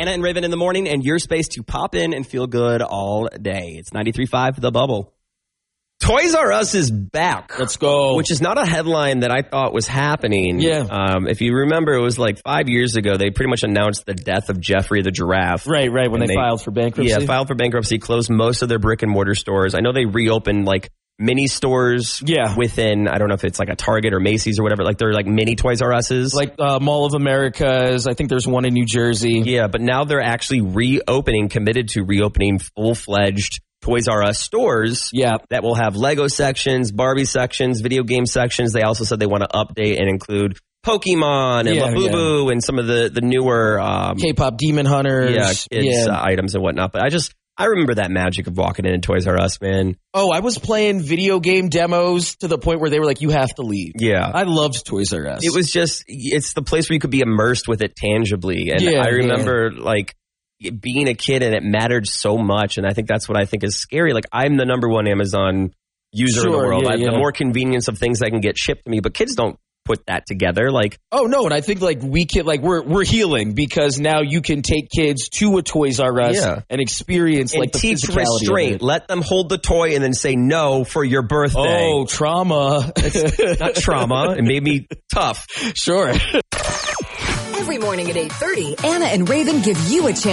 Anna and Raven in the morning, and your space to pop in and feel good all day. It's 93.5 The Bubble. Toys R Us is back. Let's go. Which is not a headline that I thought was happening. Yeah. If you remember, it was like 5 years ago, they pretty much announced the death of Jeffrey the giraffe. Right, when they filed for bankruptcy. Yeah, filed for bankruptcy, closed most of their brick and mortar stores. I know they reopened like mini stores within, I don't know if it's like a Target or Macy's or whatever, like they're like mini Toys R Us's. Like Mall of America's, I think there's one in New Jersey. Yeah, but now they're actually committed to reopening full-fledged Toys R Us stores that will have Lego sections, Barbie sections, video game sections. They also said they want to update and include Pokemon and Labubu and some of the newer K-pop Demon Hunters. Kids items and whatnot. But I remember that magic of walking into Toys R Us, man. Oh, I was playing video game demos to the point where they were like, you have to leave. Yeah. I loved Toys R Us. It was just, it's the place where you could be immersed with it tangibly. And I remember like being a kid and it mattered so much. And I think that's what I think is scary. Like I'm the number one Amazon user in the world. I have the more convenience of things that can get shipped to me, but kids don't put that together. Like, oh no, and I think like we're healing because now you can take kids to a Toys R Us and experience and like the teach physicality restraint. of it. Let them hold the toy and then say no for your birthday. Oh, trauma. It's not trauma. It made me tough. Sure. Every morning at 8:30, Anna and Raven give you a chance